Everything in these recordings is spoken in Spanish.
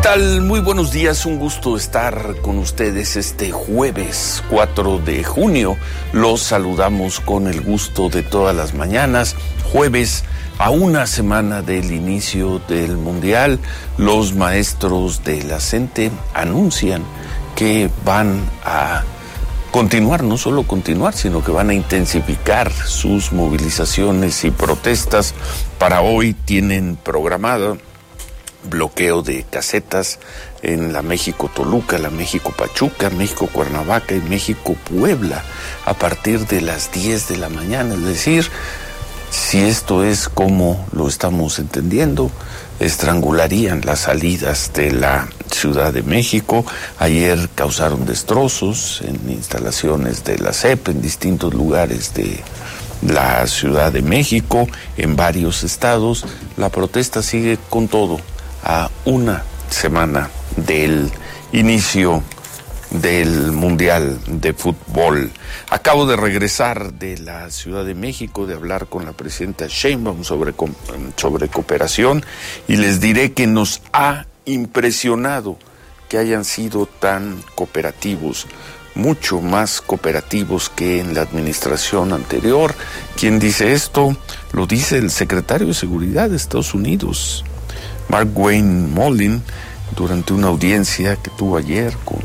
tal? Muy buenos días, un gusto estar con ustedes este jueves 4 de junio. Los saludamos con el gusto de todas las mañanas. Jueves, a una semana del inicio del Mundial, los maestros de la CENTE anuncian que van a continuar, no solo continuar, sino que van a intensificar sus movilizaciones y protestas. Para hoy tienen programado bloqueo de casetas en la México-Toluca, la México-Pachuca, México-Cuernavaca y México-Puebla a partir de las 10 de la mañana. Es decir, si esto es como lo estamos entendiendo, estrangularían las salidas de la Ciudad de México. Ayer causaron destrozos en instalaciones de la CEP en distintos lugares de la Ciudad de México, en varios estados. La protesta sigue con todo a una semana del inicio del Mundial de Fútbol. Acabo de regresar de la Ciudad de México, de hablar con la presidenta Sheinbaum sobre cooperación, y les diré que nos ha impresionado que hayan sido tan cooperativos, mucho más cooperativos que en la administración anterior. ¿Quién dice esto? Lo dice el secretario de Seguridad de Estados Unidos, Mark-Wayne Mullin, durante una audiencia que tuvo ayer con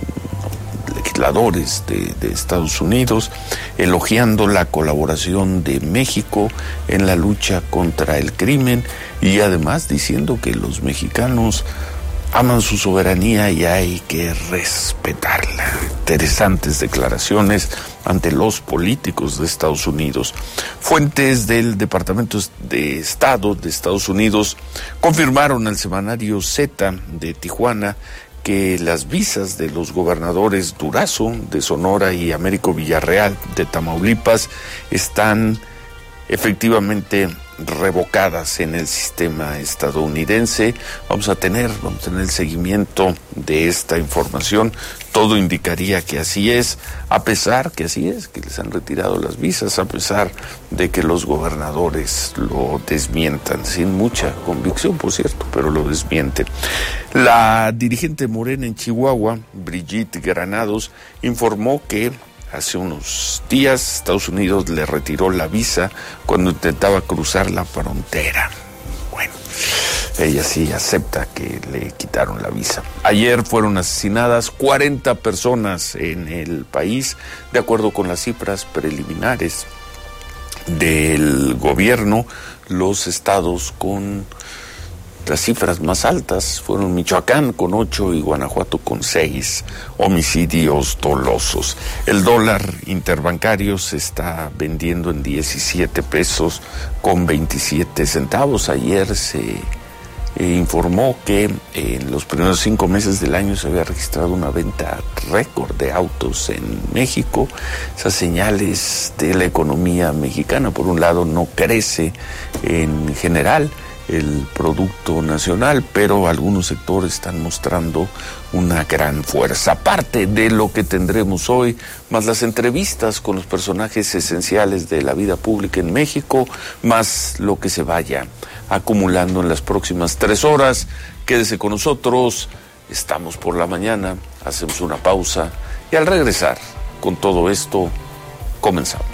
legisladores de Estados Unidos, elogiando la colaboración de México en la lucha contra el crimen y además diciendo que los mexicanos aman su soberanía y hay que respetarla. Interesantes declaraciones ante los políticos de Estados Unidos. Fuentes del Departamento de Estado de Estados Unidos confirmaron al semanario Z de Tijuana que las visas de los gobernadores Durazo de Sonora y Américo Villarreal de Tamaulipas están efectivamente revocadas en el sistema estadounidense. Vamos a tener el seguimiento de esta información. Todo indicaría que así es, a pesar que así es, que les han retirado las visas, a pesar de que los gobernadores lo desmientan, sin mucha convicción, por cierto, pero lo desmienten. La dirigente morena en Chihuahua, Brigitte Granados, informó que hace unos días Estados Unidos le retiró la visa cuando intentaba cruzar la frontera. Bueno, ella sí acepta que le quitaron la visa. Ayer fueron asesinadas 40 personas en el país, de acuerdo con las cifras preliminares del gobierno. Los estados con las cifras más altas fueron Michoacán con 8 y Guanajuato con 6 homicidios dolosos. El dólar interbancario se está vendiendo en 17 pesos con 27 centavos. Ayer se informó que en los primeros 5 meses del año se había registrado una venta récord de autos en México. Esas señales de la economía mexicana, por un lado, no crece en general el Producto Nacional, pero algunos sectores están mostrando una gran fuerza. Aparte de lo que tendremos hoy, más las entrevistas con los personajes esenciales de la vida pública en México, más lo que se vaya acumulando en las próximas 3 horas. Quédese con nosotros, estamos por la mañana, hacemos una pausa y al regresar con todo esto, comenzamos.